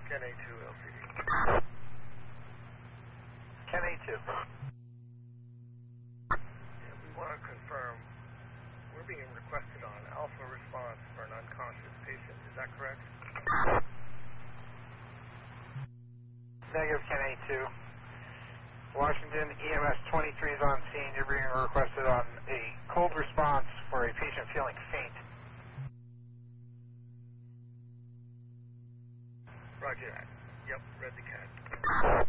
Ken A2 LCD. Ken A2. Yeah, we want to confirm we're being requested on alpha response for an unconscious patient. Is that correct? Negative, Ken A2. Washington, EMS 23 is on scene. You're being requested on a cold response for a patient feeling faint. Roger that. Yep, read the CAD.